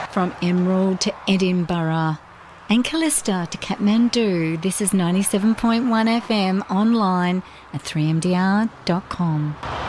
From Emerald to Edinburgh and Callista to Kathmandu, this is 97.1 FM online at 3mdr.com.